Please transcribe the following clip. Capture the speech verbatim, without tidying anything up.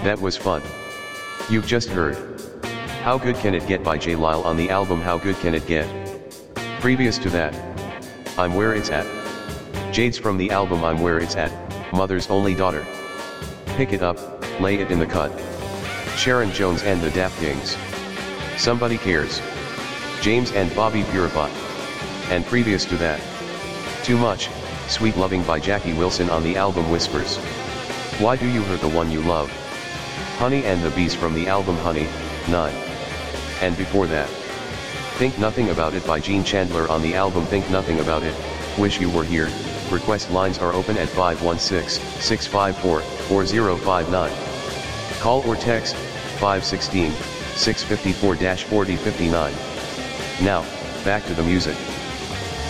That was fun. You've just heard How Good Can It Get by J Lyle on the album How Good Can It Get. Previous to that, I'm Where It's At. Jade's from the album I'm Where It's At, Mother's Only Daughter. Pick It Up, Lay It in the Cut. Sharon Jones and the Daft Kings. Somebody Cares. James and Bobby Purapot. And previous to that, Too Much, Sweet Loving by Jackie Wilson on the album Whispers. Why Do You Hurt the One You Love? Honey and the Bees from the album Honey, nine. And before that, Think Nothing About It by Gene Chandler on the album Think Nothing About It, Wish You Were Here. Request lines are open at five one six, six five four, four zero five nine. Call or text, five one six, six five four, four zero five nine. Now, back to the music.